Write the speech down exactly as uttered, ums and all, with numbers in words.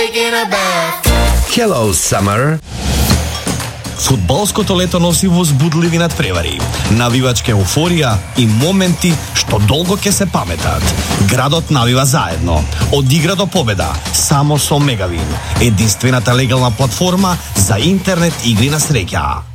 Hello Summer. Фудбалското лето носи возбудливи надпревари, навивачка еуфорија и моменти што долго ќе се паметат. Градот навива заедно, од игра до победа, само со Мегавин, единствената легална платформа за интернет игри на среќа.